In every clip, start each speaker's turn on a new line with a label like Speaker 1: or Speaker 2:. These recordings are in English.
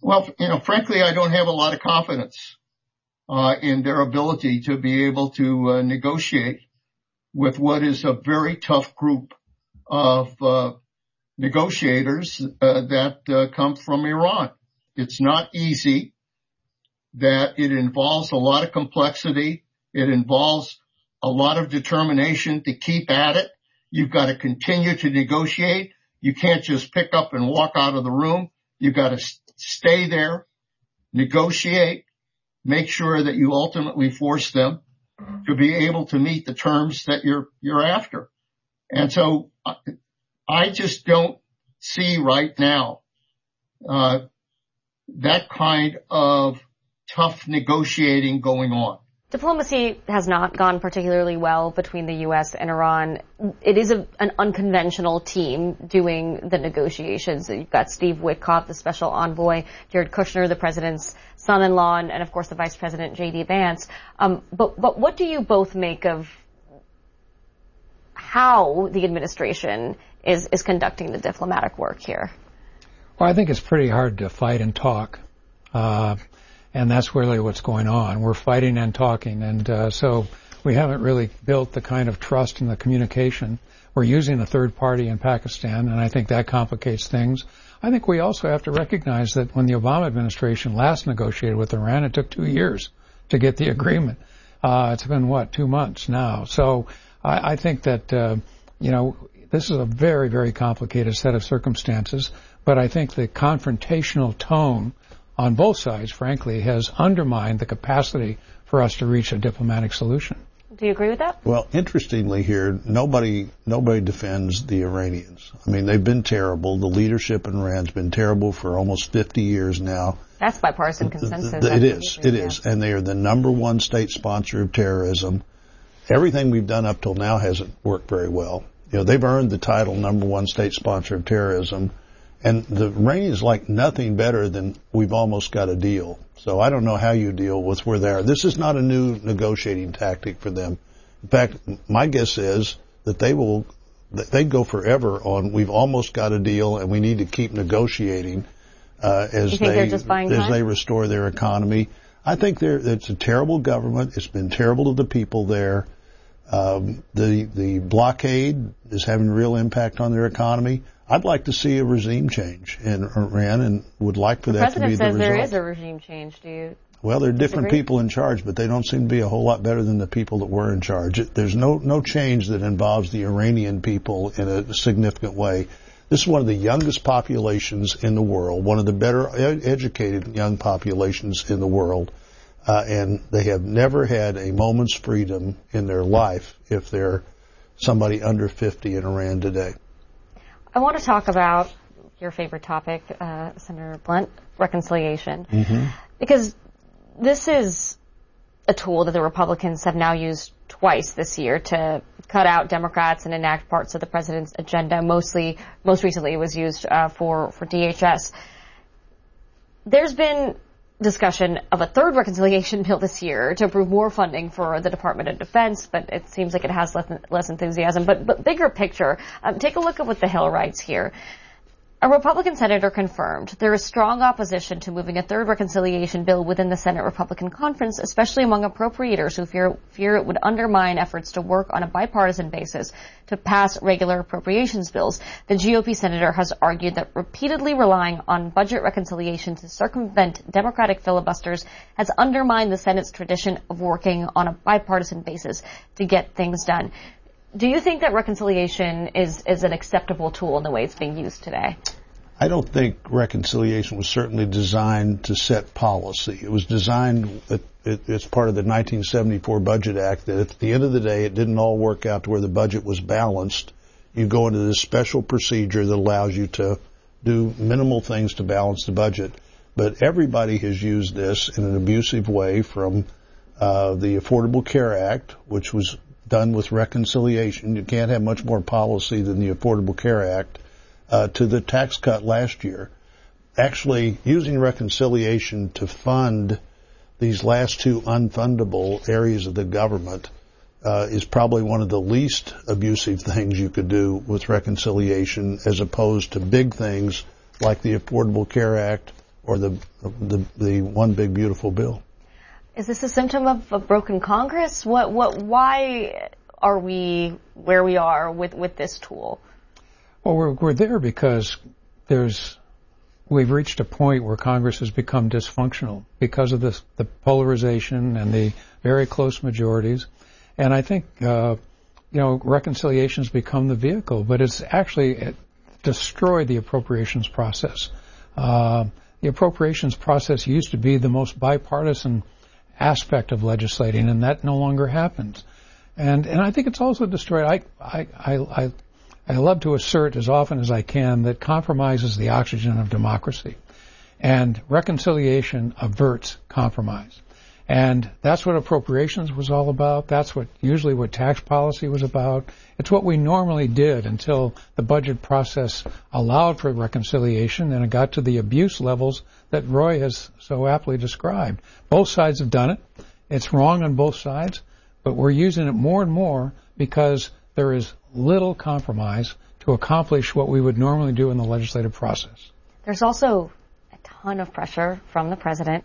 Speaker 1: Well, frankly, I don't have a lot of confidence in their ability to be able to negotiate with what is a very tough group of negotiators that come from Iran. It's not easy, that it involves a lot of complexity. It involves a lot of determination to keep at it. You've got to continue to negotiate. You can't just pick up and walk out of the room. You've got to stay there, negotiate, make sure that you ultimately force them to be able to meet the terms that you're after. And so I just don't see right now that kind of tough negotiating going on.
Speaker 2: Diplomacy has not gone particularly well between the U.S. and Iran. It is an unconventional team doing the negotiations. You've got Steve Witkoff, the special envoy, Jared Kushner, the president's son-in-law, and of course the vice president, J.D. Vance. But what do you both make of how the administration is conducting the diplomatic work here?
Speaker 3: Well, I think it's pretty hard to fight and talk. And that's really what's going on. We're fighting and talking, and so we haven't really built the kind of trust in the communication. We're using a third party in Pakistan, and I think that complicates things. I think we also have to recognize that when the Obama administration last negotiated with Iran, it took 2 years to get the agreement. It's been, 2 months now. So I think that, this is a very, very complicated set of circumstances, but I think the confrontational tone on both sides, frankly, has undermined the capacity for us to reach a diplomatic solution.
Speaker 2: Do you agree with that?
Speaker 4: Well, interestingly here, nobody defends the Iranians. I mean, they've been terrible. The leadership in Iran's been terrible for almost 50 years now.
Speaker 2: That's bipartisan consensus.
Speaker 4: It is. And they are the number one state sponsor of terrorism. Everything we've done up till now hasn't worked very well. They've earned the title number one state sponsor of terrorism. And the Iranians like nothing better than we've almost got a deal. So I don't know how you deal with where they are. This is not a new negotiating tactic for them. In fact, my guess is that they'd go forever on we've almost got a deal and we need to keep negotiating as they restore their economy. I think it's a terrible government. It's been terrible to the people there. The blockade is having a real impact on their economy. I'd like to see a regime change in Iran and would like for that to be the result.
Speaker 2: The president says there is a regime change. Do you
Speaker 4: Well, there are different
Speaker 2: disagree?
Speaker 4: people in charge, but they don't seem to be a whole lot better than the people that were in charge. There's no change that involves the Iranian people in a significant way. This is one of the youngest populations in the world, one of the better educated young populations in the world, and they have never had a moment's freedom in their life if they're somebody under 50 in Iran today.
Speaker 2: I want to talk about your favorite topic, Senator Blunt, reconciliation.
Speaker 4: Mm-hmm.
Speaker 2: Because this is a tool that the Republicans have now used twice this year to cut out Democrats and enact parts of the president's agenda. Most recently it was used for DHS. There's been discussion of a third reconciliation bill this year to approve more funding for the Department of Defense, but it seems like it has less enthusiasm. But bigger picture, take a look at what the Hill writes here. A Republican senator confirmed there is strong opposition to moving a third reconciliation bill within the Senate Republican Conference, especially among appropriators who fear it would undermine efforts to work on a bipartisan basis to pass regular appropriations bills. The GOP senator has argued that repeatedly relying on budget reconciliation to circumvent Democratic filibusters has undermined the Senate's tradition of working on a bipartisan basis to get things done. Do you think that reconciliation is an acceptable tool in the way it's being used today?
Speaker 4: I don't think reconciliation was certainly designed to set policy. It was designed as part of the 1974 Budget Act that at the end of the day it didn't all work out to where the budget was balanced. You go into this special procedure that allows you to do minimal things to balance the budget. But everybody has used this in an abusive way, from the Affordable Care Act, which was done with reconciliation. You can't have much more policy than the Affordable Care Act, to the tax cut last year. Actually, using reconciliation to fund these last two unfundable areas of the government is probably one of the least abusive things you could do with reconciliation, as opposed to big things like the Affordable Care Act or the one big beautiful bill.
Speaker 2: Is this a symptom of a broken Congress? Why are we where we are with this tool?
Speaker 3: Well, we're there because we've reached a point where Congress has become dysfunctional because of the polarization and the very close majorities. And I think, reconciliation's become the vehicle, but it's actually destroyed the appropriations process. The appropriations process used to be the most bipartisan aspect of legislating, and that no longer happens. And I think it's also destroyed. I love to assert as often as I can that compromise is the oxygen of democracy, and reconciliation averts compromise. And that's what appropriations was all about. That's usually what tax policy was about. It's what we normally did until the budget process allowed for reconciliation, and it got to the abuse levels that Roy has so aptly described. Both sides have done it. It's wrong on both sides, but we're using it more and more because there is little compromise to accomplish what we would normally do in the legislative process.
Speaker 2: There's also a ton of pressure from the president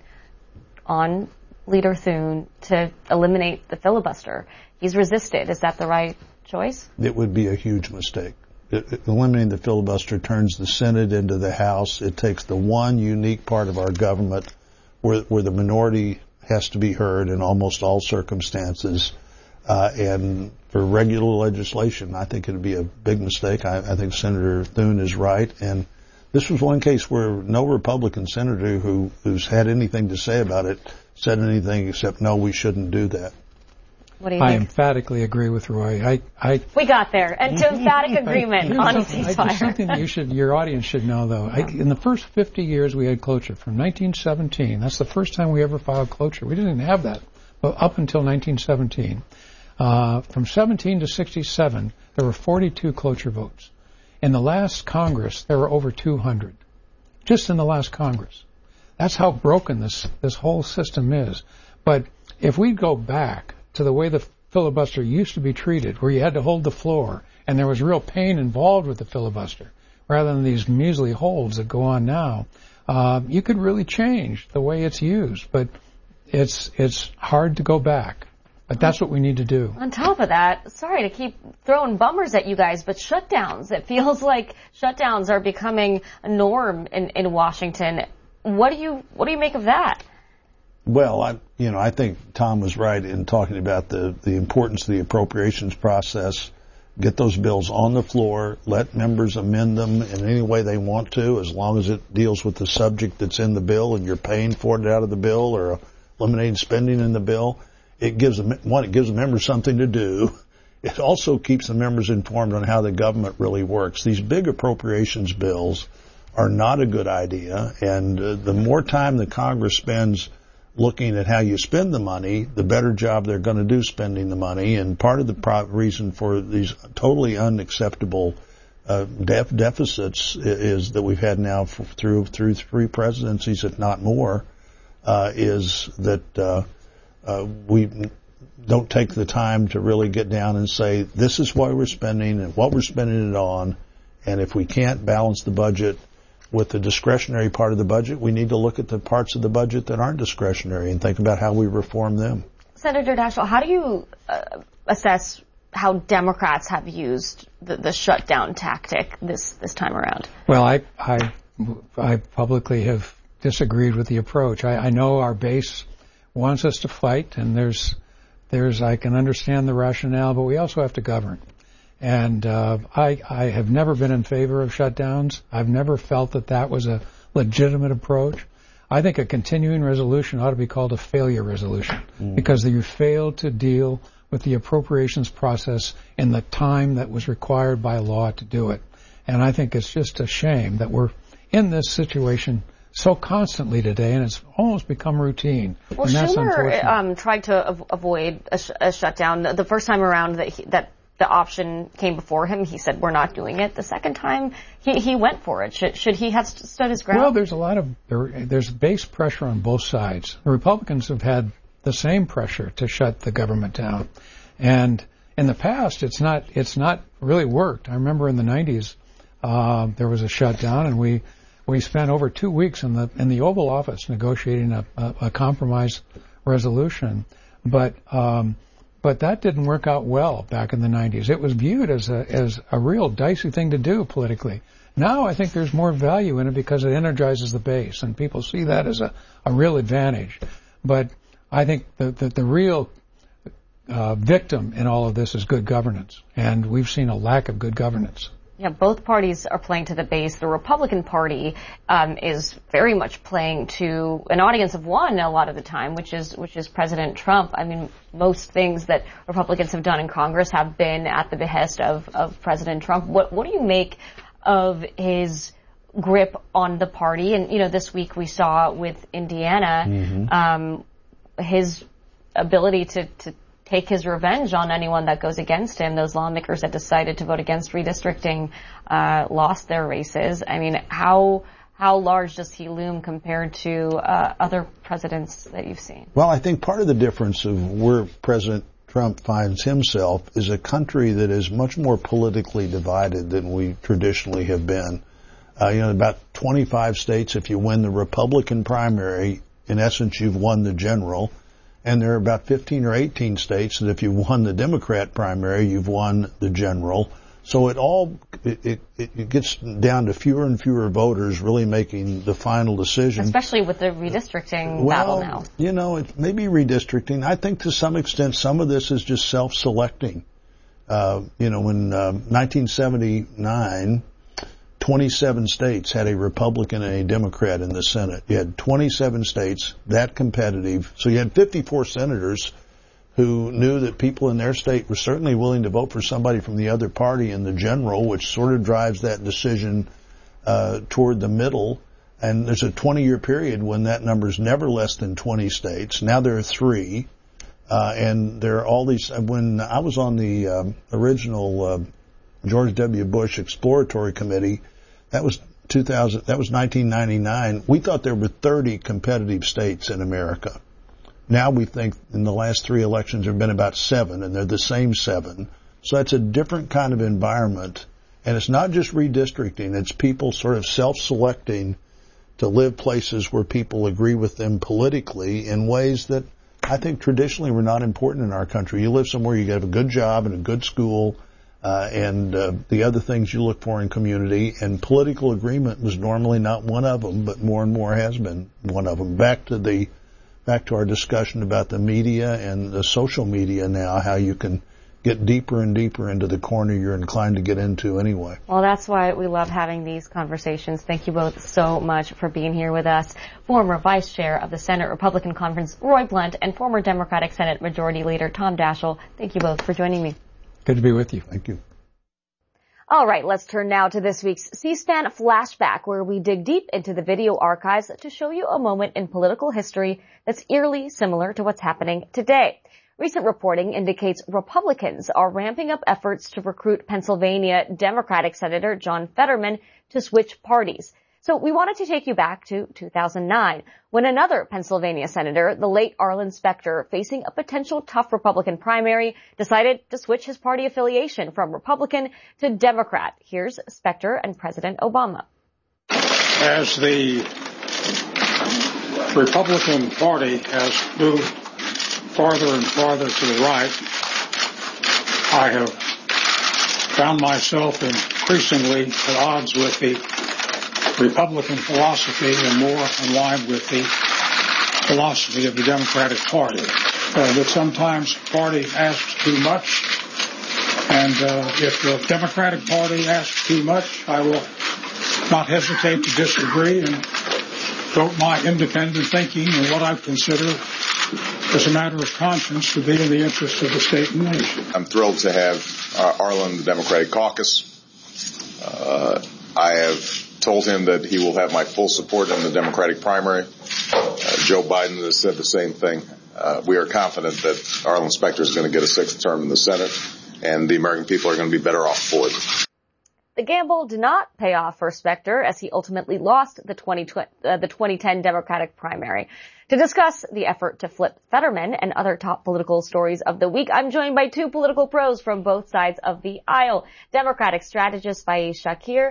Speaker 2: on Leader Thune to eliminate the filibuster. He's resisted. Is that the right choice?
Speaker 4: It would be a huge mistake. Eliminating the filibuster turns the Senate into the House. It takes the one unique part of our government where the minority has to be heard in almost all circumstances. And for regular legislation, I think it would be a big mistake. I think Senator Thune is right. And this was one case where no Republican senator who's had anything to say about it said anything except, no, we shouldn't do that.
Speaker 2: What do you think?
Speaker 3: I emphatically agree with Roy.
Speaker 2: We got there, and to emphatic agreement on a ceasefire.
Speaker 3: There's something that your audience should know, though. In the first 50 years we had cloture, from 1917, that's the first time we ever filed cloture. We didn't have that up until 1917. From 17 to 67, there were 42 cloture votes. In the last Congress, there were over 200. Just in the last Congress. That's how broken this whole system is. But if we go back to the way the filibuster used to be treated, where you had to hold the floor, and there was real pain involved with the filibuster, rather than these measly holds that go on now, you could really change the way it's used. But it's hard to go back. But that's what we need to do.
Speaker 2: On top of that, sorry to keep throwing bummers at you guys, but shutdowns. It feels like shutdowns are becoming a norm in Washington. What do you make of that?
Speaker 4: Well, I think Tom was right in talking about the importance of the appropriations process. Get those bills on the floor, let members amend them in any way they want to, as long as it deals with the subject that's in the bill and you're paying for it out of the bill or eliminating spending in the bill. It gives the members something to do. It also keeps the members informed on how the government really works. These big appropriations bills are not a good idea, and the more time the Congress spends looking at how you spend the money, the better job they're going to do spending the money. And part of the reason for these totally unacceptable deficits is that we've had now through three presidencies, if not more, is that we don't take the time to really get down and say, this is why we're spending and what we're spending it on. And if we can't balance the budget with the discretionary part of the budget, we need to look at the parts of the budget that aren't discretionary and think about how we reform them.
Speaker 2: Senator Daschle, how do you assess how Democrats have used the shutdown tactic this time around?
Speaker 3: Well, I publicly have disagreed with the approach. I know our base wants us to fight, and there's I can understand the rationale, but we also have to govern. And I have never been in favor of shutdowns. I've never felt that was a legitimate approach. I think a continuing resolution ought to be called a failure resolution because you failed to deal with the appropriations process in the time that was required by law to do it. And I think it's just a shame that we're in this situation so constantly today, and it's almost become routine.
Speaker 2: Well,
Speaker 3: and that's
Speaker 2: Schumer tried to avoid a shutdown. The first time around that the option came before him, he said, we're not doing it. The second time, he went for it. Should he have stood his ground?
Speaker 3: Well, there's base pressure on both sides. The Republicans have had the same pressure to shut the government down. And in the past, it's not really worked. I remember in the 90s, there was a shutdown, and we we spent over 2 weeks in the Oval Office negotiating a compromise resolution, but that didn't work out well back in the 90s. It was viewed as a real dicey thing to do politically. Now I think there's more value in it because it energizes the base, and people see that as a real advantage. But I think the real victim in all of this is good governance, and we've seen a lack of good governance.
Speaker 2: Yeah, both parties are playing to the base. The Republican Party is very much playing to an audience of one a lot of the time, which is President Trump. I mean, most things that Republicans have done in Congress have been at the behest of President Trump. What do you make of his grip on the party? And, this week we saw with Indiana, his ability to take his revenge on anyone that goes against him. Those lawmakers that decided to vote against redistricting lost their races. I mean, how large does he loom compared to other presidents that you've seen?
Speaker 4: Well, I think part of the difference of where President Trump finds himself is a country that is much more politically divided than we traditionally have been. About 25 states, if you win the Republican primary, in essence, you've won the general. And there are about 15 or 18 states that if you won the Democrat primary, you've won the general. So it gets down to fewer and fewer voters really making the final decision. Especially
Speaker 2: with the redistricting battle now.
Speaker 4: It may be redistricting. I think to some extent some of this is just self-selecting. When 1979, 27 states had a Republican and a Democrat in the Senate. You had 27 states, that competitive. So you had 54 senators who knew that people in their state were certainly willing to vote for somebody from the other party in the general, which sort of drives that decision toward the middle. And there's a 20-year period when that number is never less than 20 states. Now there are 3. And there are all these. When I was on the original George W. Bush Exploratory Committee, that was 1999. We thought there were 30 competitive states in America. Now we think in the last 3 elections there have been about 7, and they're the same 7. So that's a different kind of environment. And it's not just redistricting. It's people sort of self-selecting to live places where people agree with them politically in ways that I think traditionally were not important in our country. You live somewhere, you have a good job and a good school, and the other things you look for in community, and political agreement was normally not one of them, but more and more has been one of them. Back to our discussion about the media and the social media now, how you can get deeper and deeper into the corner you're inclined to get into anyway.
Speaker 2: Well, that's why we love having these conversations. Thank you both so much for being here with us. Former Vice Chair of the Senate Republican Conference, Roy Blunt, and former Democratic Senate Majority Leader, Tom Daschle. Thank you both for joining me.
Speaker 3: Good to be with you.
Speaker 4: Thank you.
Speaker 2: All right, let's turn now to this week's C-SPAN Flashback, where we dig deep into the video archives to show you a moment in political history that's eerily similar to what's happening today. Recent reporting indicates Republicans are ramping up efforts to recruit Pennsylvania Democratic Senator John Fetterman to switch parties. So we wanted to take you back to 2009, when another Pennsylvania senator, the late Arlen Specter, facing a potential tough Republican primary, decided to switch his party affiliation from Republican to Democrat. Here's Specter and President Obama.
Speaker 5: As the Republican Party has moved farther and farther to the right, I have found myself increasingly at odds with the Republican philosophy and more in line with the philosophy of the Democratic Party. That sometimes the party asks too much, and if the Democratic Party asks too much, I will not hesitate to disagree and vote my independent thinking and what I consider as a matter of conscience to be in the interest of the state and nation.
Speaker 6: I'm thrilled to have Arlen, the Democratic caucus. I have told him that he will have my full support in the Democratic primary. Joe Biden has said the same thing. We are confident that Arlen Specter is going to get a 6th term in the Senate, and the American people are going to be better off for it.
Speaker 2: The gamble did not pay off for Specter, as he ultimately lost the 2010 Democratic primary. To discuss the effort to flip Fetterman and other top political stories of the week, I'm joined by 2 political pros from both sides of the aisle. Democratic strategist Faiz Shakir,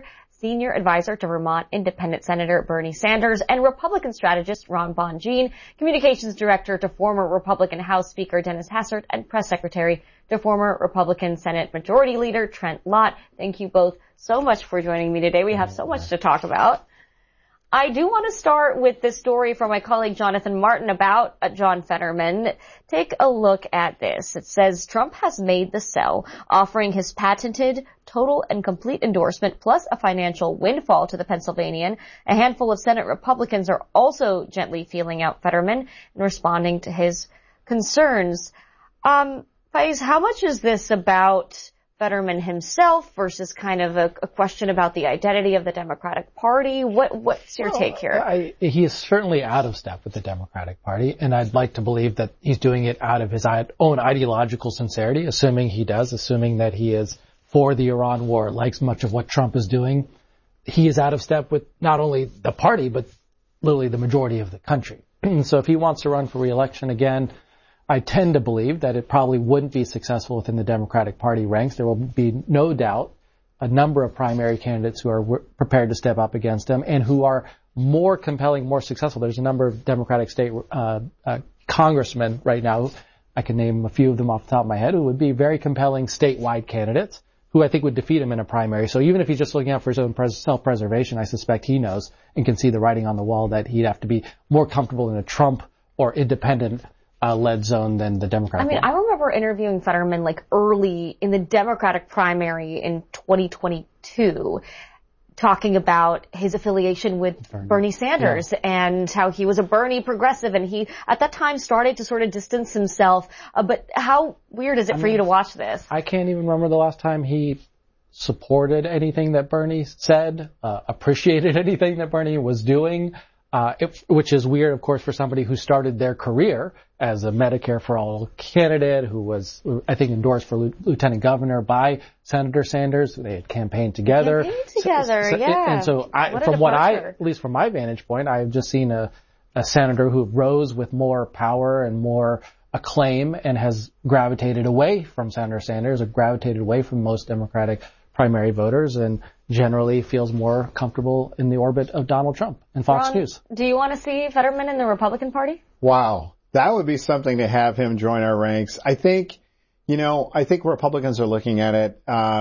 Speaker 2: senior advisor to Vermont Independent Senator Bernie Sanders, and Republican strategist Ron Bonjean, communications director to former Republican House Speaker Dennis Hastert, and press secretary to former Republican Senate Majority Leader Trent Lott. Thank you both so much for joining me today. We have so much to talk about. I do want to start with this story from my colleague Jonathan Martin about John Fetterman. Take a look at this. It says Trump has made the sell, offering his patented total and complete endorsement plus a financial windfall to the Pennsylvanian. A handful of Senate Republicans are also gently feeling out Fetterman and responding to his concerns. Faiz, how much is this about Fetterman himself versus kind of a question about the identity of the Democratic Party? What's your take here?
Speaker 7: He is certainly out of step with the Democratic Party, and I'd like to believe that he's doing it out of his own ideological sincerity, assuming that he is for the Iran war, likes much of what Trump is doing. He is out of step with not only the party, but literally the majority of the country. So if he wants to run for re-election again, I tend to believe that it probably wouldn't be successful within the Democratic Party ranks. There will be no doubt a number of primary candidates who are prepared to step up against him and who are more compelling, more successful. There's a number of Democratic state congressmen right now. I can name a few of them off the top of my head who would be very compelling statewide candidates who I think would defeat him in a primary. So even if he's just looking out for his own self-preservation, I suspect he knows and can see the writing on the wall that he'd have to be more comfortable in a Trump or independent led zone than the Democratic.
Speaker 2: I remember interviewing Fetterman like early in the Democratic primary in 2022, talking about his affiliation with Bernie Sanders and how he was a Bernie progressive, and he at that time started to sort of distance himself. But how weird is it for you to watch this?
Speaker 7: I can't even remember the last time he supported anything that Bernie said, appreciated anything that Bernie was doing. Which is weird, of course, for somebody who started their career as a Medicare for All candidate who was, I think, endorsed for lieutenant governor by Senator Sanders. They had campaigned together. And so at least from my vantage point, I've just seen a senator who rose with more power and more acclaim and has gravitated away from Senator Sanders, or gravitated away from most Democratic primary voters, and generally feels more comfortable in the orbit of Donald Trump and Fox News.
Speaker 2: Do you want to see Fetterman in the Republican Party?
Speaker 8: Wow. That would be something to have him join our ranks. I think Republicans are looking at it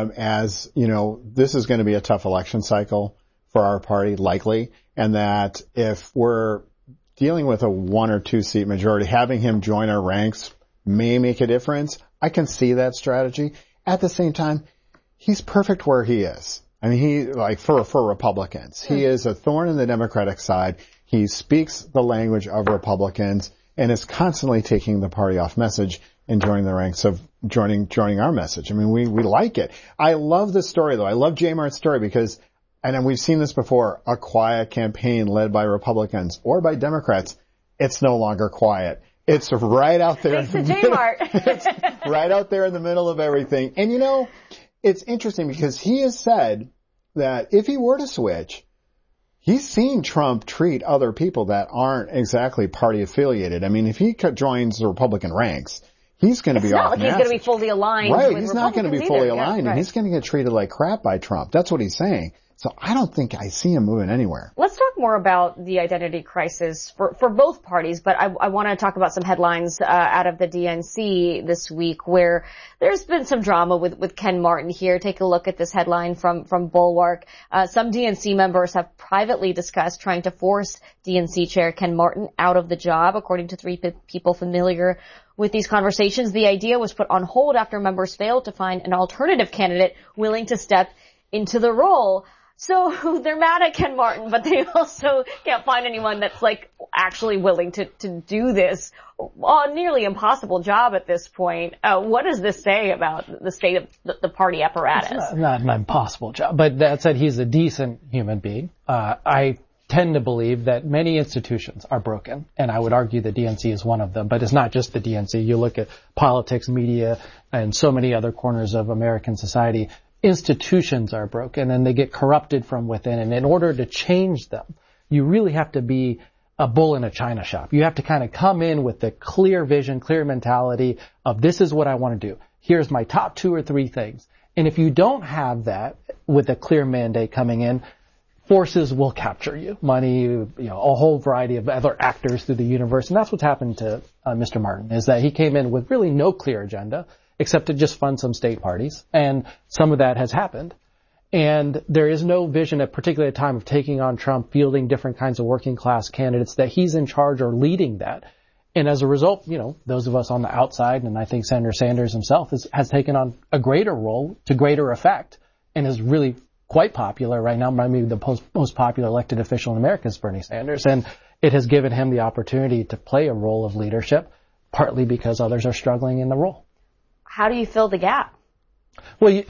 Speaker 8: as, this is going to be a tough election cycle for our party, likely, and that if we're dealing with a 1 or 2 seat majority, having him join our ranks may make a difference. I can see that strategy. At the same time, he's perfect where he is. I mean, for Republicans, he is a thorn in the Democratic side. He speaks the language of Republicans and is constantly taking the party off message and joining the ranks of joining our message. I mean, we like it. I love this story though. I love J Mart's story because, and we've seen this before, a quiet campaign led by Republicans or by Democrats. It's no longer quiet. It's right out there.
Speaker 2: Thanks to J Mart.
Speaker 8: It's right out there in the middle of everything. And it's interesting because he has said that if he were to switch, he's seen Trump treat other people that aren't exactly party affiliated. I mean, if he joins the Republican ranks, he's going to be off.
Speaker 2: It's not like he's going to be fully aligned.
Speaker 8: Right,
Speaker 2: with
Speaker 8: he's not going to be fully aligned,
Speaker 2: and
Speaker 8: he's going to get treated like crap by Trump. That's what he's saying. So I don't think I see him moving anywhere.
Speaker 2: Let's talk more about the identity crisis for both parties, but I want to talk about some headlines out of the DNC this week where there's been some drama with Ken Martin here. Take a look at this headline from Bulwark. Some DNC members have privately discussed trying to force DNC chair Ken Martin out of the job, according to 3 people familiar with these conversations. The idea was put on hold after members failed to find an alternative candidate willing to step into the role. So they're mad at Ken Martin, but they also can't find anyone that's actually willing to do this nearly impossible job at this point. What does this say about the state of the party apparatus?
Speaker 7: It's not an impossible job, but that said, he's a decent human being. I tend to believe that many institutions are broken, and I would argue the DNC is one of them, but it's not just the DNC. You look at politics, media, and so many other corners of American society. Institutions are broken and they get corrupted from within. And in order to change them, you really have to be a bull in a china shop. You have to kind of come in with a clear vision, clear mentality of this is what I want to do. Here's my top 2 or 3 things. And if you don't have that with a clear mandate coming in, forces will capture you. Money, a whole variety of other actors through the universe. And that's what's happened to Mr. Martin, is that he came in with really no clear agenda except to just fund some state parties. And some of that has happened. And there is no vision, at particularly at a time of taking on Trump, fielding different kinds of working class candidates, that he's in charge or leading that. And as a result, those of us on the outside, and I think Senator Sanders himself has taken on a greater role to greater effect and is really quite popular right now. Maybe the most popular elected official in America is Bernie Sanders. And it has given him the opportunity to play a role of leadership, partly because others are struggling in the role.
Speaker 2: How do you fill the gap?
Speaker 7: Well,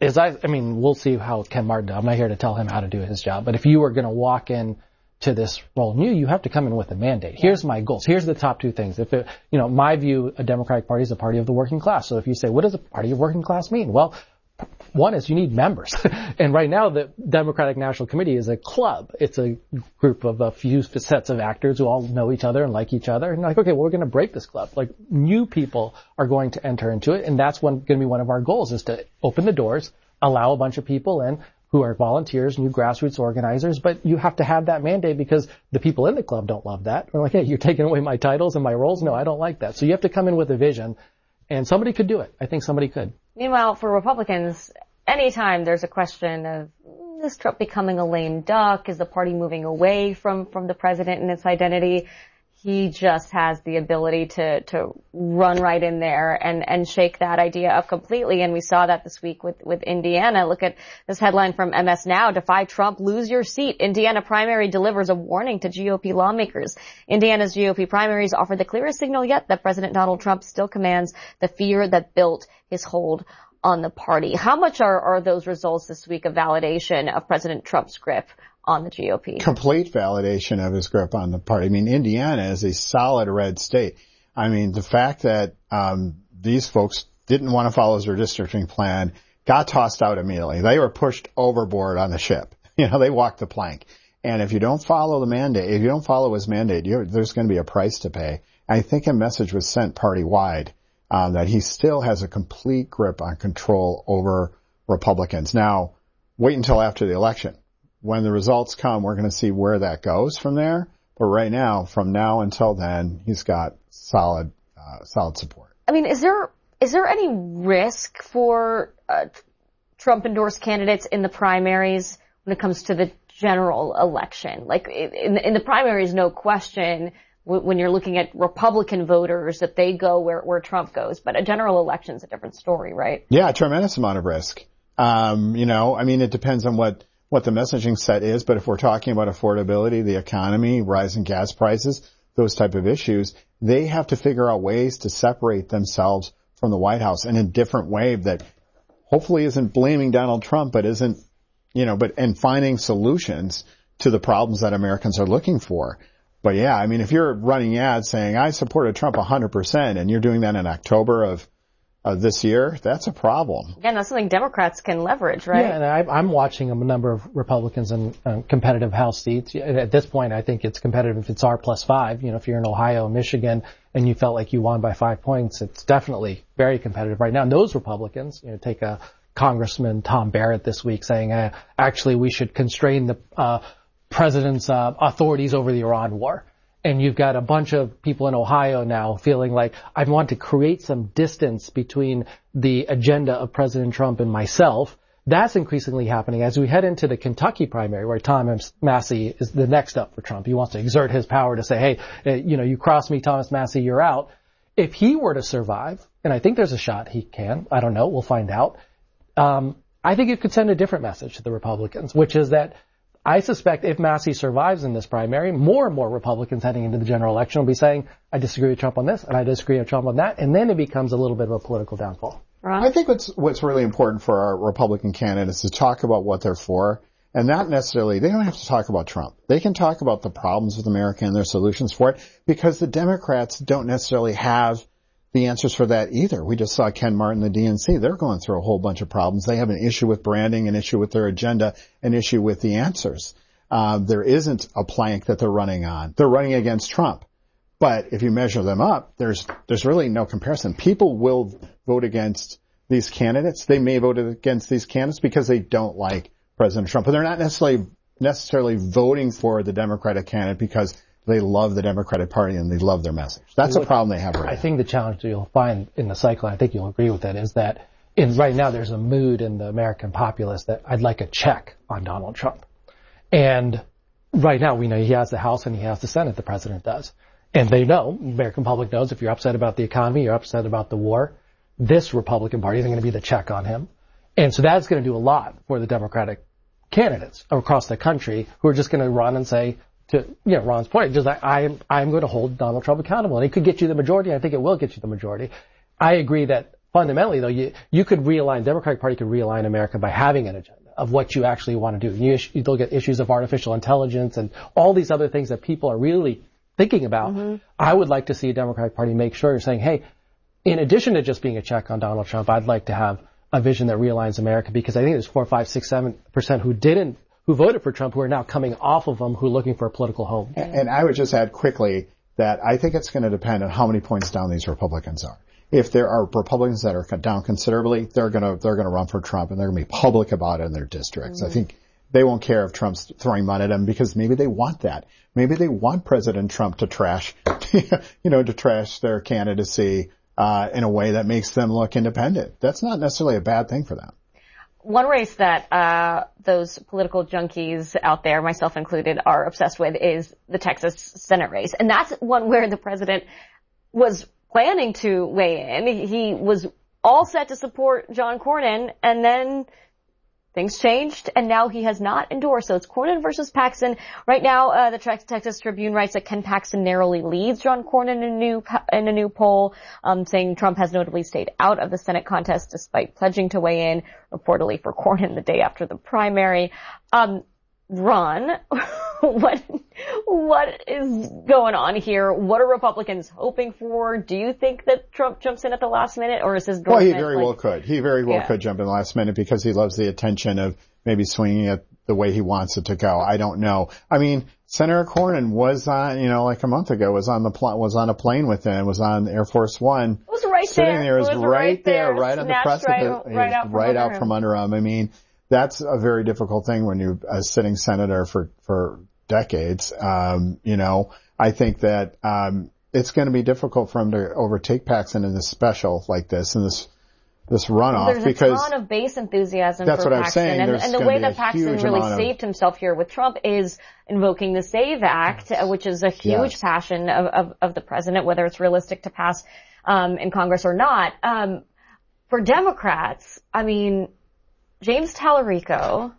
Speaker 7: we'll see how Ken Martin does. I'm not here to tell him how to do his job. But if you were going to walk in to this role new, you have to come in with a mandate. Here's my goals. Here's the top two things. My view, a Democratic Party is a party of the working class. So if you say, what does a party of working class mean? Well, one is you need members. And right now the Democratic National Committee is a club. It's a group of a few sets of actors who all know each other and like each other. And okay, well, we're going to break this club. New people are going to enter into it. And that's going to be one of our goals, is to open the doors, allow a bunch of people in who are volunteers, new grassroots organizers. But you have to have that mandate, because the people in the club don't love that. They're like, hey, you're taking away my titles and my roles. No, I don't like that. So you have to come in with a vision. And somebody could do it. I think somebody could.
Speaker 2: Meanwhile, for Republicans, anytime there's a question of, is Trump becoming a lame duck? Is the party moving away from the president and its identity? He just has the ability to run right in there and shake that idea up completely. And we saw that this week with Indiana. Look at this headline from MS Now. Defy Trump, lose your seat. Indiana primary delivers a warning to GOP lawmakers. Indiana's GOP primaries offer the clearest signal yet that President Donald Trump still commands the fear that built his hold on the party. How much are those results this week a validation of President Trump's grip on the GOP?
Speaker 8: Complete validation of his grip on the party. I mean, Indiana is a solid red state. I mean, the fact that these folks didn't want to follow his redistricting plan got tossed out immediately. They were pushed overboard on the ship. They walked the plank. And if you don't follow the mandate, if you don't follow his mandate, there's going to be a price to pay. I think a message was sent party-wide that he still has a complete grip on control over Republicans. Now, wait until after the election. When the results come, we're going to see where that goes from there. But right now, from now until then, he's got solid support. I
Speaker 2: mean, is there any risk for Trump-endorsed candidates in the primaries when it comes to the general election? Like in the primaries, no question, when you're looking at Republican voters, that they go where Trump goes. But a general election is a different story, right?
Speaker 8: Yeah, a tremendous amount of risk. It depends on what the messaging set is, but if we're talking about affordability, the economy, rising gas prices, those type of issues, they have to figure out ways to separate themselves from the White House in a different way that hopefully isn't blaming Donald Trump, but and finding solutions to the problems that Americans are looking for. But yeah, if you're running ads saying, I supported Trump 100%, and you're doing that in October of this year, that's a problem.
Speaker 2: Again, that's something Democrats can leverage, right?
Speaker 7: Yeah, and I'm watching a number of Republicans in competitive House seats. At this point, I think it's competitive if it's R+5. If you're in Ohio, Michigan, and you felt like you won by 5 points, it's definitely very competitive right now. And those Republicans, take a Congressman Tom Barrett this week saying, actually, we should constrain the president's authorities over the Iran war. And you've got a bunch of people in Ohio now feeling like, I want to create some distance between the agenda of President Trump and myself. That's increasingly happening as we head into the Kentucky primary, where Thomas Massie is the next up for Trump. He wants to exert his power to say, hey, you cross me, Thomas Massie, you're out. If he were to survive, and I think there's a shot he can, I don't know, we'll find out. I think it could send a different message to the Republicans, which is that I suspect if Massie survives in this primary, more and more Republicans heading into the general election will be saying, I disagree with Trump on this, and I disagree with Trump on that, and then it becomes a little bit of a political downfall.
Speaker 2: Right.
Speaker 8: I think what's really important for our Republican candidates is to talk about what they're for, and not necessarily, they don't have to talk about Trump. They can talk about the problems with America and their solutions for it, because the Democrats don't necessarily have the answers for that either. We just saw Ken Martin, the DNC. They're going through a whole bunch of problems. They have an issue with branding, an issue with their agenda, an issue with the answers. There isn't a plank that they're running on. They're running against Trump. But if you measure them up, there's really no comparison. People will vote against these candidates. They may vote against these candidates because they don't like President Trump, but they're not necessarily voting for the Democratic candidate because they love the Democratic Party and they love their message. That's a problem they have right now.
Speaker 7: I think the challenge that you'll find in the cycle, I think you'll agree with that, is that right now there's a mood in the American populace that I'd like a check on Donald Trump. And right now we know he has the House and he has the Senate, the president does. And they know, the American public knows, if you're upset about the economy, you're upset about the war, this Republican Party isn't going to be the check on him. And so that's going to do a lot for the Democratic candidates across the country who are just going to run and say, to Ron's point, just I'm going to hold Donald Trump accountable. And it could get you the majority. I think it will get you the majority. I agree that fundamentally, though, you could realign, Democratic Party could realign America by having an agenda of what you actually want to do. You look at issues of artificial intelligence and all these other things that people are really thinking about. Mm-hmm. I would like to see a Democratic Party make sure you're saying, hey, in addition to just being a check on Donald Trump, I'd like to have a vision that realigns America, because I think there's 4, 5, 6, 7% who voted for Trump who are now coming off of him, who are looking for a political home.
Speaker 8: And I would just add quickly that I think it's going to depend on how many points down these Republicans are. If there are Republicans that are down considerably, they're going to run for Trump, and they're going to be public about it in their districts. Mm-hmm. I think they won't care if Trump's throwing money at them, because maybe they want that. Maybe they want President Trump to trash, to trash their candidacy in a way that makes them look independent. That's not necessarily a bad thing for them.
Speaker 2: One race that those political junkies out there, myself included, are obsessed with is the Texas Senate race. And that's one where the president was planning to weigh in. He was all set to support John Cornyn, and then things changed, and now he has not endorsed. So it's Cornyn versus Paxton. Right now, the Texas Tribune writes that Ken Paxton narrowly leads John Cornyn in a new poll, saying Trump has notably stayed out of the Senate contest despite pledging to weigh in, reportedly for Cornyn the day after the primary. Ron, what is going on here? What are Republicans hoping for? Do you think that Trump jumps in at the last minute, or is his
Speaker 8: Well, he very well could. He very well could jump in the last minute because he loves the attention of maybe swinging it the way he wants it to go. I don't know. I mean, Senator Cornyn was on, like a month ago, was on a plane with him, was on Air Force One.
Speaker 2: It was right
Speaker 8: sitting
Speaker 2: there.
Speaker 8: It was right there, right on the precipice, right out from under him. I mean, that's a very difficult thing when you're a sitting senator for decades. I think that it's going to be difficult for him to overtake Paxton in this special like this, in this runoff.
Speaker 2: There's
Speaker 8: because
Speaker 2: a ton of base enthusiasm
Speaker 8: that's
Speaker 2: for
Speaker 8: what
Speaker 2: Paxton.
Speaker 8: I'm saying.
Speaker 2: And the way that Paxton really saved himself here with Trump is invoking the SAVE Act, which is a huge passion of the president, whether it's realistic to pass in Congress or not. For Democrats, I mean, James Tallarico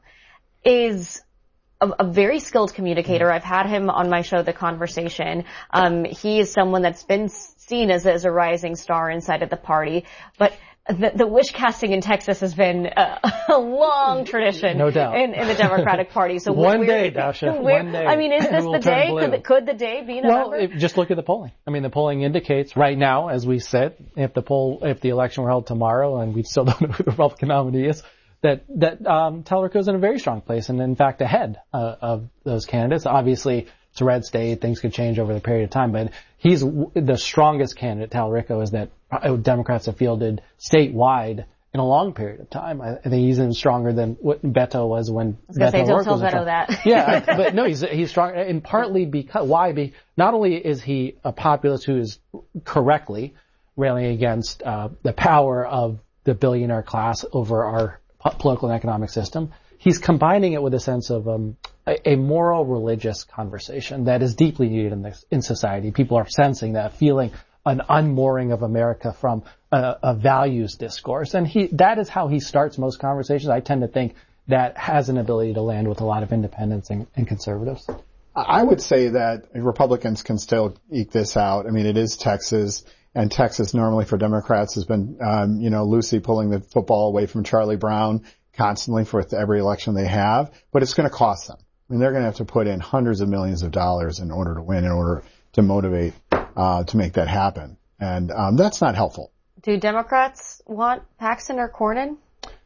Speaker 2: is a very skilled communicator. I've had him on my show, The Conversation. He is someone that's been seen as a rising star inside of the party, but the wish casting in Texas has been a long tradition,
Speaker 7: no doubt,
Speaker 2: in the Democratic Party. So
Speaker 7: one day, Dasha, one day.
Speaker 2: I mean, is this the day? Could the day be November?
Speaker 7: Well, just look at the polling. I mean, the polling indicates right now, as we said, if the election were held tomorrow, and we still don't know who the Republican nominee is, that Tallarico is in a very strong place, and in fact ahead of those candidates. Obviously, it's a red state; things could change over the period of time. But he's the strongest candidate, Tallarico, is that Democrats have fielded statewide in a long period of time. I think he's even stronger than what Beto was when Beto
Speaker 2: don't
Speaker 7: O'Rourke
Speaker 2: tell
Speaker 7: was
Speaker 2: Beto that.
Speaker 7: Yeah, but no, he's strong, and partly because why? Not only is he a populist who is correctly railing against the power of the billionaire class over our political and economic system, he's combining it with a sense of a moral religious conversation that is deeply needed in society. People are sensing that, feeling an unmooring of America from a values discourse, and that is how he starts most conversations. I tend to think that has an ability to land with a lot of independents and conservatives.
Speaker 8: I would say that Republicans can still eke this out. I mean, it is Texas. And Texas normally for Democrats has been, Lucy pulling the football away from Charlie Brown constantly for every election they have. But it's going to cost them. I mean, they're going to have to put in hundreds of millions of dollars in order to win, in order to motivate to make that happen. And that's not helpful.
Speaker 2: Do Democrats want Paxton or Cornyn?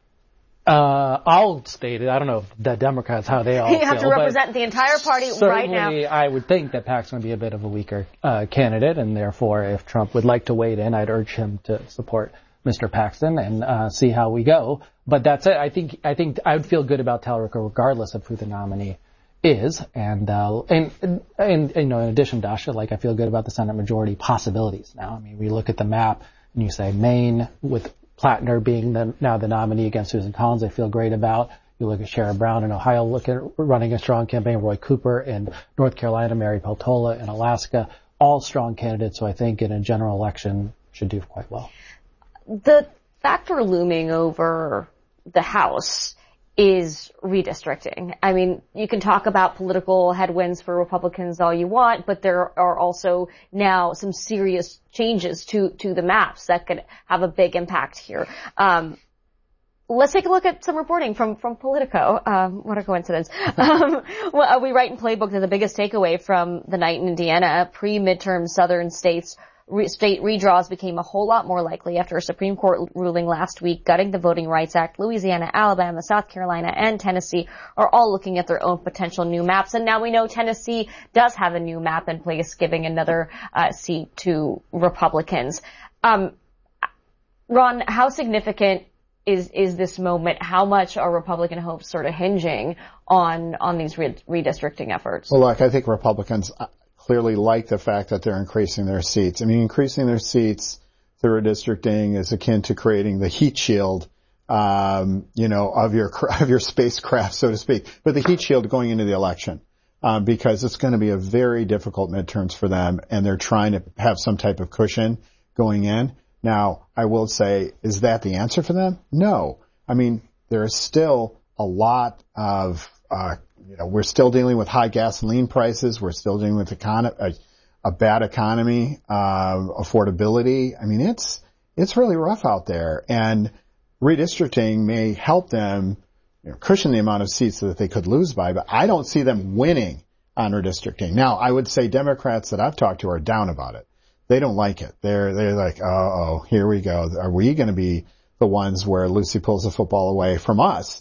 Speaker 7: I'll state it. I don't know if the Democrats, how they all feel.
Speaker 2: You have to represent the entire party right now.
Speaker 7: Certainly, I would think that Paxton would be a bit of a weaker candidate, and therefore, if Trump would like to wade in, I'd urge him to support Mr. Paxton, and see how we go. But that's it. I think I would feel good about Talerico regardless of who the nominee is. And in addition, Dasha, I feel good about the Senate majority possibilities now. I mean, we look at the map and you say Maine with Plattner being now the nominee against Susan Collins, I feel great about. You look at Sherrod Brown in Ohio, running a strong campaign, Roy Cooper in North Carolina, Mary Peltola in Alaska, all strong candidates who I think in a general election should do quite well.
Speaker 2: The factor looming over the House is redistricting. I mean, you can talk about political headwinds for Republicans all you want, but there are also now some serious changes to the maps that could have a big impact here. Let's take a look at some reporting from Politico. What a coincidence. We write in Playbook that the biggest takeaway from the night in Indiana, pre-midterm southern state redraws became a whole lot more likely after a Supreme Court ruling last week gutting the Voting Rights Act. Louisiana, Alabama, South Carolina, and Tennessee are all looking at their own potential new maps. And now we know Tennessee does have a new map in place, giving another seat to Republicans. Ron, how significant is this moment? How much are Republican hopes sort of hinging on these redistricting efforts?
Speaker 8: Well, look, I think Republicans clearly like the fact that they're increasing their seats. I mean, increasing their seats through redistricting is akin to creating the heat shield, of your spacecraft, so to speak, but the heat shield going into the election, because it's going to be a very difficult midterms for them, and they're trying to have some type of cushion going in. Now, I will say, is that the answer for them? No. I mean, there is still a lot of, we're still dealing with high gasoline prices. We're still dealing with a bad economy, affordability. I mean, it's really rough out there, and redistricting may help them cushion the amount of seats that they could lose by, but I don't see them winning on redistricting. Now, I would say Democrats that I've talked to are down about it. They don't like it. They're like, here we go. Are we going to be the ones where Lucy pulls the football away from us?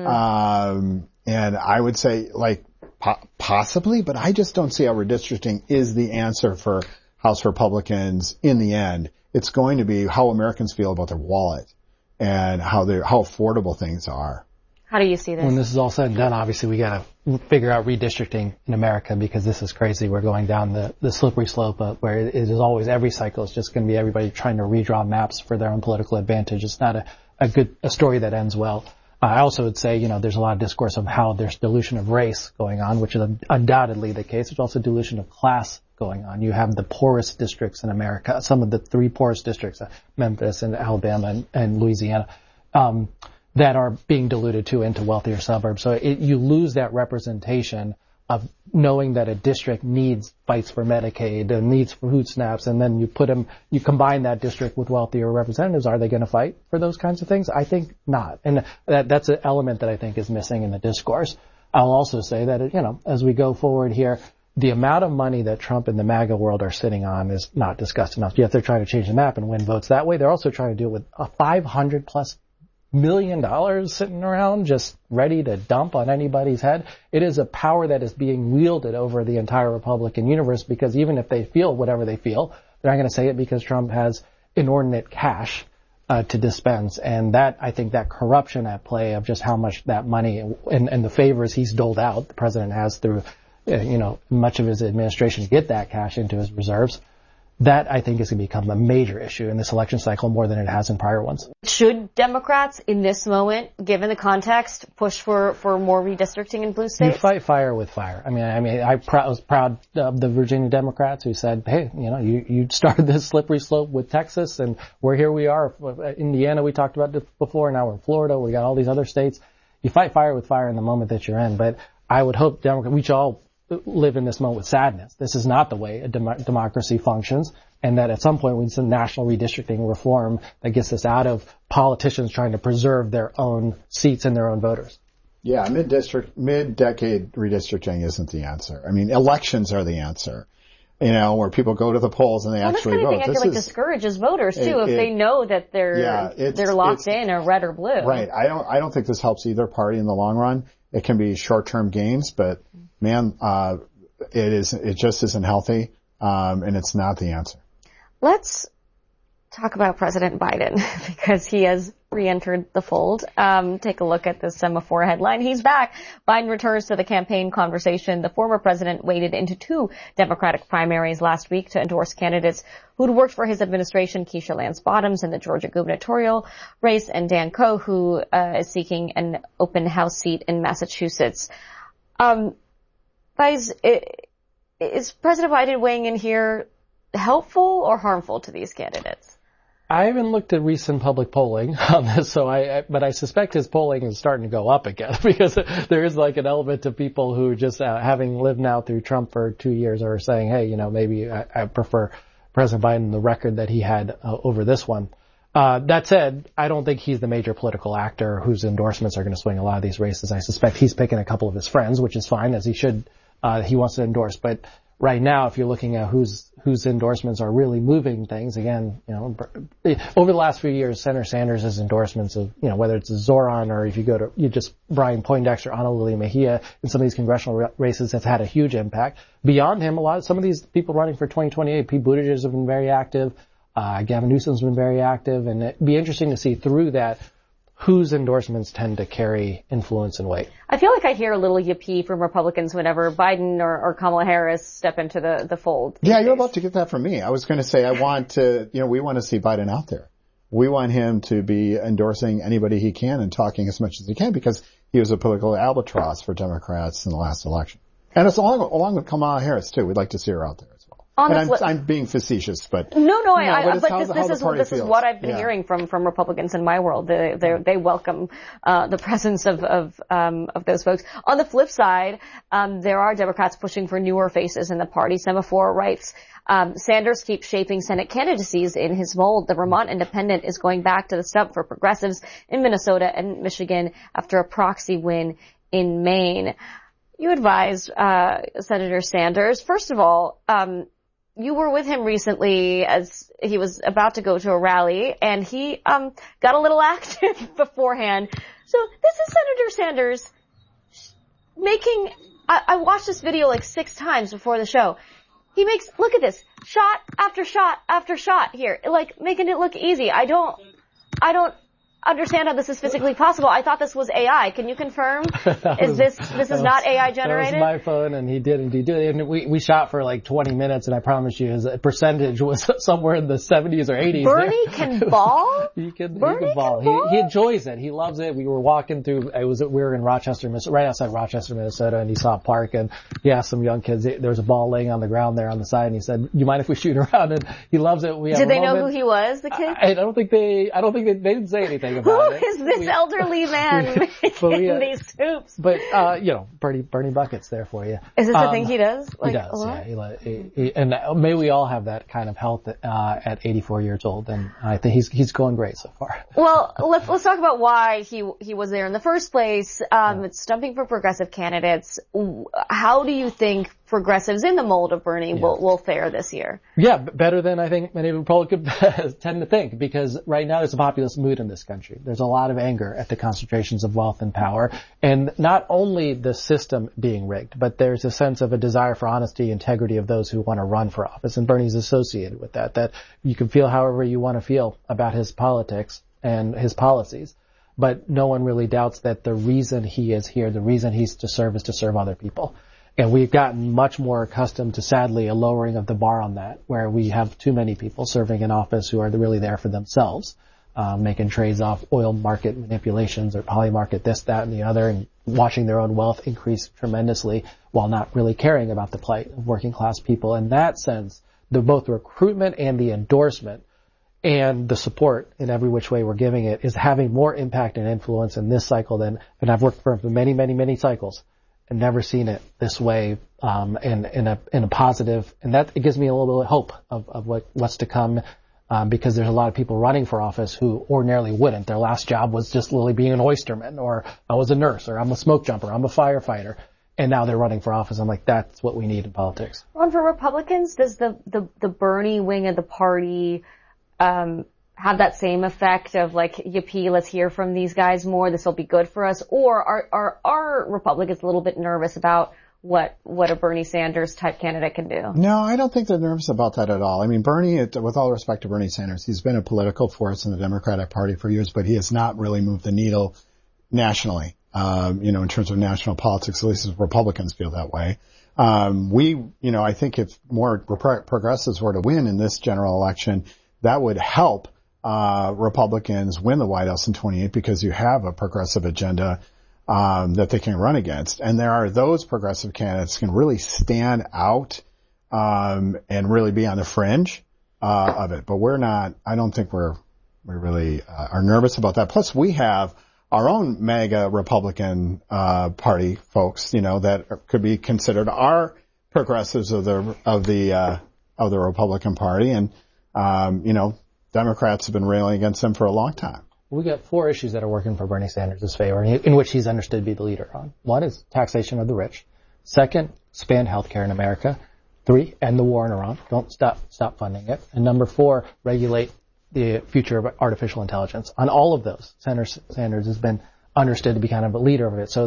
Speaker 8: And I would say, possibly, but I just don't see how redistricting is the answer for House Republicans in the end. It's going to be how Americans feel about their wallet and how affordable things are.
Speaker 2: How do you see this?
Speaker 7: When this is all said and done, obviously we got to figure out redistricting in America, because this is crazy. We're going down the slippery slope where it is always, every cycle, it's just going to be everybody trying to redraw maps for their own political advantage. It's not a story that ends well. I also would say, there's a lot of discourse of how there's dilution of race going on, which is undoubtedly the case. There's also dilution of class going on. You have the poorest districts in America, some of the three poorest districts, Memphis and Alabama and Louisiana, that are being diluted into wealthier suburbs. So you lose that representation of knowing that a district fights for Medicaid and needs food stamps, and then you combine that district with wealthier representatives. Are they going to fight for those kinds of things? I think not. And that's an element that I think is missing in the discourse. I'll also say that, as we go forward here, the amount of money that Trump and the MAGA world are sitting on is not discussed enough. Yet they're trying to change the map and win votes that way. They're also trying to do it with a $500+ million sitting around just ready to dump on anybody's head. It is a power that is being wielded over the entire Republican universe, because even if they feel whatever they feel, they're not going to say it because Trump has inordinate cash to dispense. And that, I think, that corruption at play of just how much that money and the favors he's doled out, the president has through, much of his administration to get that cash into his reserves. That, I think, is going to become a major issue in this election cycle more than it has in prior ones. Should
Speaker 2: Democrats, in this moment, given the context, push for more redistricting in blue states?
Speaker 7: You fight fire with fire. I was proud of the Virginia Democrats who said, hey, you started this slippery slope with Texas, and here we are. Indiana, we talked about this before. Now we're in Florida. We got all these other states. You fight fire with fire in the moment that you're in. But I would hope we should all live in this moment with sadness. This is not the way a democracy functions, and that at some point we need some national redistricting reform that gets us out of politicians trying to preserve their own seats and their own voters.
Speaker 8: Yeah, mid-decade redistricting isn't the answer. I mean, elections are the answer. Where people go to the polls and they actually vote.
Speaker 2: This kind of thing discourages voters too if they know that they're locked in or red or blue.
Speaker 8: Right. I don't think this helps either party in the long run. It can be short-term gains, but man, it just isn't healthy, and it's not the answer.
Speaker 2: Let's talk about President Biden because he has re-entered the fold. Take a look at the Semaphore headline. He's back. Biden returns to the campaign conversation. The former president waded into 2 Democratic primaries last week to endorse candidates who'd worked for his administration, Keisha Lance Bottoms in the Georgia gubernatorial race, and Dan Coe, who is seeking an open house seat in Massachusetts. Guys, is President Biden weighing in here helpful or harmful to these candidates?
Speaker 7: I haven't looked at recent public polling on this, but I suspect his polling is starting to go up again because there is like an element of people who just having lived now through Trump for 2 years are saying, hey, maybe I prefer President Biden the record that he had over this one. That said, I don't think he's the major political actor whose endorsements are going to swing a lot of these races. I suspect he's picking a couple of his friends, which is fine, as he should. He wants to endorse, but right now, if you're looking at whose endorsements are really moving things, again, over the last few years, Senator Sanders' endorsements of, whether it's Zoran or if you go to just Brian Poindexter, Ana Lilia Mejia in some of these congressional races has had a huge impact. Beyond him, some of these people running for 2028, Pete Buttigieg have been very active. Gavin Newsom's been very active, and it'd be interesting to see through that whose endorsements tend to carry influence and weight.
Speaker 2: I feel like I hear a little yippee from Republicans whenever Biden or Kamala Harris step into the fold.
Speaker 8: Yeah, you're about to get that from me. I was going to say we want to see Biden out there. We want him to be endorsing anybody he can and talking as much as he can because he was a political albatross for Democrats in the last election. And it's along with Kamala Harris, too. We'd like to see her out there as well. I'm being facetious, but
Speaker 2: no, this is what I've been hearing from Republicans in my world. They welcome the presence of those folks. On the flip side, there are Democrats pushing for newer faces in the party. Semaphore writes, Sanders keeps shaping Senate candidacies in his mold. The Vermont Independent is going back to the stump for progressives in Minnesota and Michigan after a proxy win in Maine. You advised Senator Sanders. First of all, you were with him recently as he was about to go to a rally, and he got a little active beforehand. So this is Senator Sanders making. I watched this video like 6 times before the show. He makes, look at this, shot after shot after shot here, like making it look easy. I don't understand how this is physically possible. I thought this was AI. Can you confirm? This is not AI generated?
Speaker 7: That was my phone, and he did indeed do it. And we shot for like 20 minutes, and I promise you his percentage was somewhere in the 70s or 80s.
Speaker 2: Bernie can ball?
Speaker 7: He can ball. He enjoys it. He loves it. We were walking through, we were in Rochester, right outside Rochester, Minnesota, and he saw a park, and he asked some young kids, there was a ball laying on the ground there on the side, and he said, you mind if we shoot around? And he loves it.
Speaker 2: Did they know who he was, the kids?
Speaker 7: I don't think they didn't say anything about it.
Speaker 2: Who is this elderly man making these soups?
Speaker 7: But, Bernie Bucket's there for you.
Speaker 2: Is this a thing he does?
Speaker 7: He does, yeah. And may we all have that kind of health at 84 years old, and I think he's going great so far.
Speaker 2: Well, let's talk about why he was there in the first place. It's stumping for progressive candidates. How do you think progressives in the mold of Bernie will fare this year?
Speaker 7: Yeah, better than I think many Republicans tend to think, because right now there's a populist mood in this country. There's a lot of anger at the concentrations of wealth and power, and not only the system being rigged, but there's a sense of a desire for honesty, integrity of those who want to run for office, and Bernie's associated with that you can feel however you want to feel about his politics and his policies, but no one really doubts that the reason he is here, the reason he's to serve is to serve other people. And we've gotten much more accustomed to, sadly, a lowering of the bar on that, where we have too many people serving in office who are really there for themselves, making trades off oil market manipulations or polymarket this, that, and the other, and watching their own wealth increase tremendously while not really caring about the plight of working class people. In that sense, both the recruitment and the endorsement and the support in every which way we're giving it is having more impact and influence in this cycle than I've worked for many, many, many cycles. And never seen it this way, in a positive, and that it gives me a little bit of hope of what's to come, because there's a lot of people running for office who ordinarily wouldn't. Their last job was just literally being an oysterman, or I was a nurse, or I'm a smoke jumper, I'm a firefighter, and now they're running for office. I'm like, that's what we need in politics.
Speaker 2: Ron, for Republicans, does the Bernie wing of the party, have that same effect of like, yippee, let's hear from these guys more, this will be good for us? Or are Republicans a little bit nervous about what a Bernie Sanders type candidate can do.
Speaker 8: No, I don't think they're nervous about that at all. I mean, Bernie, with all respect to Bernie Sanders, he's been a political force in the Democratic Party for years, but he has not really moved the needle nationally, in terms of national politics. At least Republicans feel that way. I think if more progressives were to win in this general election, that would help Republicans win the White House in 28 because you have a progressive agenda that they can run against. And there are those progressive candidates can really stand out and really be on the fringe of it. But I don't think we really are nervous about that. Plus we have our own MAGA Republican Party folks, that could be considered our progressives of the Republican Party, and Democrats have been railing against them for a long time.
Speaker 7: We got 4 issues that are working for Bernie Sanders' favor, in which he's understood to be the leader on. 1 is taxation of the rich. 2, expand healthcare in America. 3, end the war in Iran. Don't stop funding it. And number 4, regulate the future of artificial intelligence. On all of those, Sanders has been understood to be kind of a leader of it. So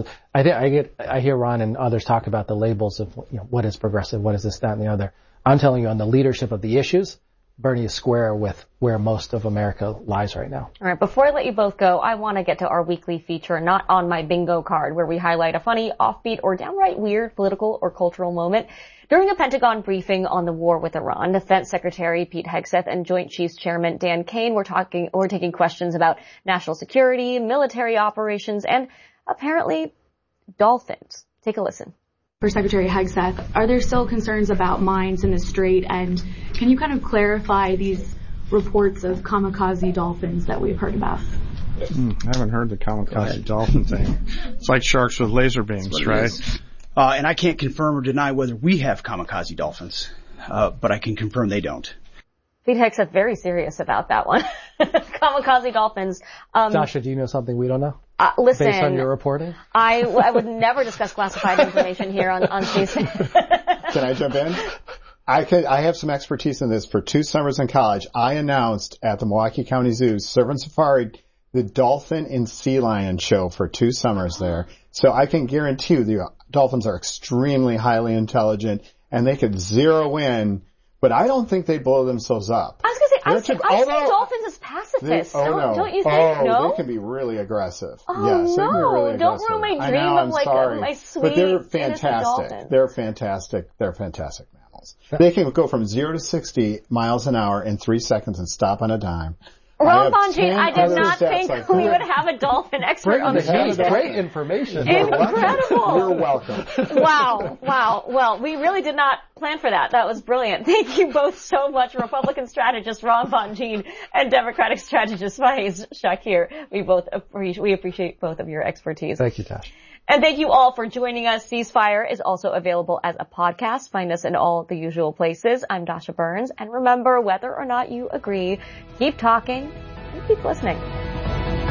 Speaker 7: I hear Ron and others talk about the labels of, what is progressive, what is this, that, and the other. I'm telling you, on the leadership of the issues, Bernie is square with where most of America lies right now.
Speaker 2: All right, before I let you both go, I want to get to our weekly feature, Not on My Bingo Card, where we highlight a funny, offbeat, or downright weird political or cultural moment. During a Pentagon briefing on the war with Iran, Defense Secretary Pete Hegseth and Joint Chiefs Chairman Dan Kane were taking questions about national security, military operations, and apparently dolphins. Take a listen.
Speaker 9: For Secretary Hegseth, are there still concerns about mines in the Strait, and can you kind of clarify these reports of kamikaze dolphins that we've heard about?
Speaker 10: I haven't heard the kamikaze dolphin thing. It's like sharks with laser beams, right?
Speaker 11: And I can't confirm or deny whether we have kamikaze dolphins, but I can confirm they don't.
Speaker 2: Pete Hegseth very serious about that one. Kamikaze dolphins.
Speaker 7: Dasha, do you know something we don't know?
Speaker 2: Listen.
Speaker 7: Based on your reporting?
Speaker 2: I would never discuss classified information here on CSN.
Speaker 8: Can I jump in? I have some expertise in this. For 2 summers in college, I announced at the Milwaukee County Zoo, Surf and Safari, the dolphin and sea lion show for 2 summers there. So I can guarantee you the dolphins are extremely highly intelligent and they could zero in, but I don't think they blow themselves up.
Speaker 2: I was going to say, I see dolphins as pacifists. Don't you think? No?
Speaker 8: They can be really aggressive.
Speaker 2: Oh,
Speaker 8: yes, they can be really aggressive.
Speaker 2: Don't ruin my dream of my sweet,
Speaker 8: but they're fantastic.
Speaker 2: Dolphin.
Speaker 8: They're fantastic. They're fantastic mammals. They can go from 0 to 60 miles an hour in 3 seconds and stop on a dime.
Speaker 2: Ron Bonjean, I did not think we would have a dolphin expert on the show.
Speaker 7: Great information.
Speaker 2: Incredible.
Speaker 8: You're welcome.
Speaker 2: Wow. Well, we really did not plan for that. That was brilliant. Thank you both so much, Republican strategist Ron Bonjean and Democratic strategist Faiz Shakir. We appreciate both of your expertise.
Speaker 7: Thank you, Tash.
Speaker 2: And thank you all for joining us. Ceasefire is also available as a podcast. Find us in all the usual places. I'm Dasha Burns. And remember, whether or not you agree, keep talking and keep listening.